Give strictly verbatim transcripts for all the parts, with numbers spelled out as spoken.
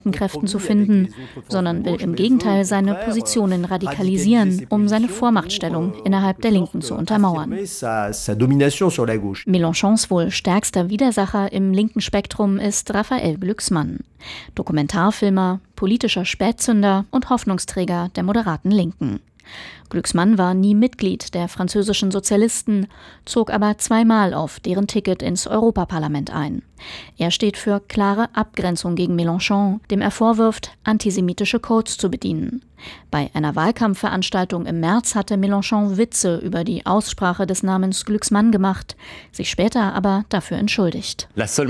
Kräften zu finden, sondern will im Gegenteil seine Positionen radikalisieren, um seine Vormachtstellung innerhalb der Linken zu untermauern. Mélenchons wohl stärkster Widersacher im linken Spektrum ist Raphael Glucksmann, Dokumentarfilmer, politischer Spätzünder und Hoffnungsträger der moderaten Linken. Glucksmann war nie Mitglied der französischen Sozialisten, zog aber zweimal auf deren Ticket ins Europaparlament ein. Er steht für klare Abgrenzung gegen Mélenchon, dem er vorwirft, antisemitische Codes zu bedienen. Bei einer Wahlkampfveranstaltung im März hatte Mélenchon Witze über die Aussprache des Namens Glucksmann gemacht, sich später aber dafür entschuldigt.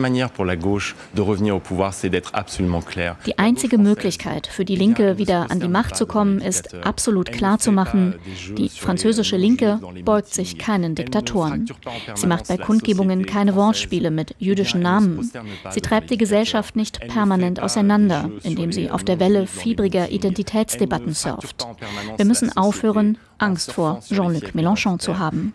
Die einzige Möglichkeit für die Linke, wieder an die Macht zu kommen, ist absolut klar zu machen, die französische Linke beugt sich keinen Diktatoren. Sie macht bei Kundgebungen keine Wortspiele mit jüdischen Namen. Sie treibt die Gesellschaft nicht permanent auseinander, indem sie auf der Welle fiebriger Identitätsdebatten surft. Wir müssen aufhören, Angst vor Jean-Luc Mélenchon zu haben,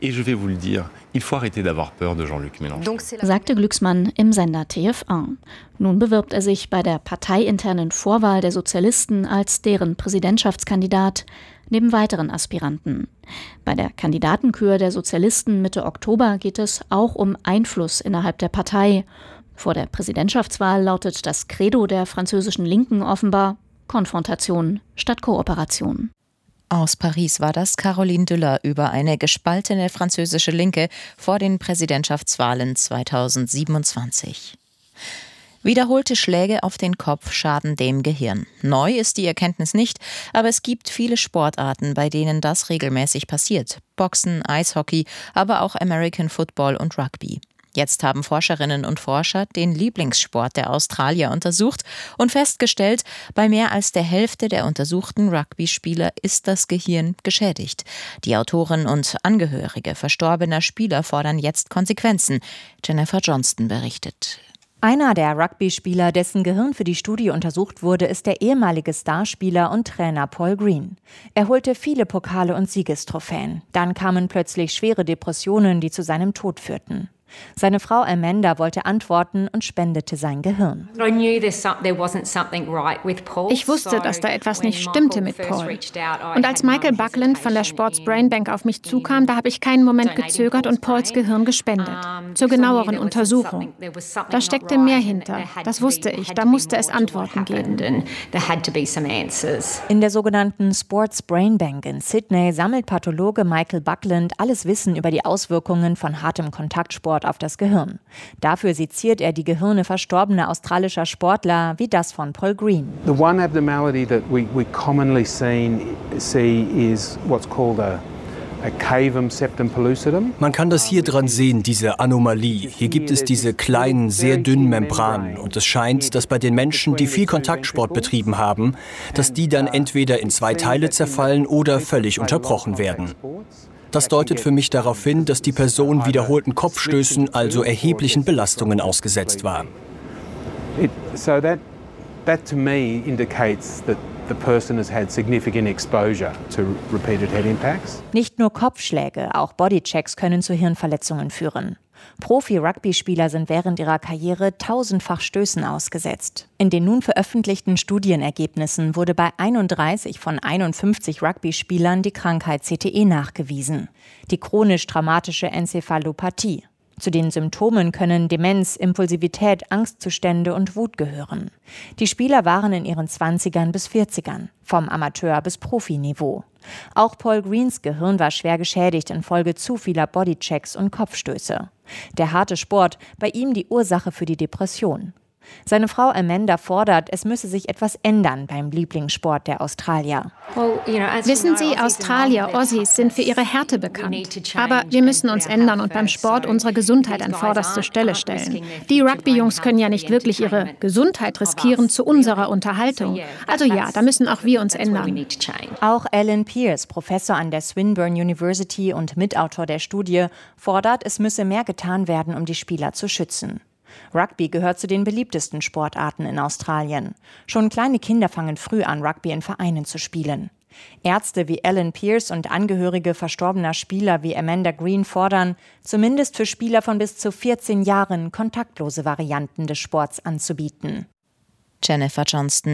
sagte Glucksmann im Sender T F eins. Nun bewirbt er sich bei der parteiinternen Vorwahl der Sozialisten als deren Präsidentschaftskandidat, neben weiteren Aspiranten. Bei der Kandidatenkür der Sozialisten Mitte Oktober geht es auch um Einfluss innerhalb der Partei. Vor der Präsidentschaftswahl lautet das Credo der französischen Linken offenbar Konfrontation statt Kooperation. Aus Paris war das Caroline Düller über eine gespaltene französische Linke vor den Präsidentschaftswahlen zweitausendsiebenundzwanzig. Wiederholte Schläge auf den Kopf schaden dem Gehirn. Neu ist die Erkenntnis nicht, aber es gibt viele Sportarten, bei denen das regelmäßig passiert. Boxen, Eishockey, aber auch American Football und Rugby. Jetzt haben Forscherinnen und Forscher den Lieblingssport der Australier untersucht und festgestellt, bei mehr als der Hälfte der untersuchten Rugby-Spieler ist das Gehirn geschädigt. Die Autoren und Angehörige verstorbener Spieler fordern jetzt Konsequenzen. Jennifer Johnston berichtet. Einer der Rugby-Spieler, dessen Gehirn für die Studie untersucht wurde, ist der ehemalige Starspieler und Trainer Paul Green. Er holte viele Pokale und Siegestrophäen. Dann kamen plötzlich schwere Depressionen, die zu seinem Tod führten. Seine Frau Amanda wollte antworten und spendete sein Gehirn. Ich wusste, dass da etwas nicht stimmte mit Paul. Und als Michael Buckland von der Sports Brain Bank auf mich zukam, da habe ich keinen Moment gezögert und Pauls Gehirn gespendet. Zur genaueren Untersuchung. Da steckte mehr hinter. Das wusste ich. Da musste es Antworten geben. In der sogenannten Sports Brain Bank in Sydney sammelt Pathologe Michael Buckland alles Wissen über die Auswirkungen von hartem Kontaktsport auf das Gehirn. Dafür seziert er die Gehirne verstorbener australischer Sportler wie das von Paul Green. The one abnormality that we, we commonly seen, see is what's called a Man kann das hier dran sehen, diese Anomalie. Hier gibt es diese kleinen, sehr dünnen Membranen. Und es scheint, dass bei den Menschen, die viel Kontaktsport betrieben haben, dass die dann entweder in zwei Teile zerfallen oder völlig unterbrochen werden. Das deutet für mich darauf hin, dass die Person wiederholten Kopfstößen, also erheblichen Belastungen ausgesetzt war. So that, that to me indicates that the person has had significant exposure to repeated head impacts. Nicht nur Kopfschläge, auch Bodychecks können zu Hirnverletzungen führen. Profi-Rugby-Spieler sind während ihrer Karriere tausendfach Stößen ausgesetzt. In den nun veröffentlichten Studienergebnissen wurde bei einunddreißig von einundfünfzig Rugby-Spielern die Krankheit C T E nachgewiesen, die chronisch-traumatische Enzephalopathie. Zu den Symptomen können Demenz, Impulsivität, Angstzustände und Wut gehören. Die Spieler waren in ihren Zwanzigern bis vierzigern, vom Amateur- bis Profiniveau. Auch Paul Greens Gehirn war schwer geschädigt infolge zu vieler Bodychecks und Kopfstöße. Der harte Sport, bei ihm die Ursache für die Depression. Seine Frau Amanda fordert, es müsse sich etwas ändern beim Lieblingssport der Australier. Wissen Sie, Australier, Aussies sind für ihre Härte bekannt. Aber wir müssen uns ändern und beim Sport unsere Gesundheit an vorderste Stelle stellen. Die Rugby-Jungs können ja nicht wirklich ihre Gesundheit riskieren zu unserer Unterhaltung. Also ja, da müssen auch wir uns ändern. Auch Alan Pearce, Professor an der Swinburne University und Mitautor der Studie, fordert, es müsse mehr getan werden, um die Spieler zu schützen. Rugby gehört zu den beliebtesten Sportarten in Australien. Schon kleine Kinder fangen früh an, Rugby in Vereinen zu spielen. Ärzte wie Alan Pearce und Angehörige verstorbener Spieler wie Amanda Green fordern, zumindest für Spieler von bis zu vierzehn Jahren kontaktlose Varianten des Sports anzubieten. Jennifer Johnston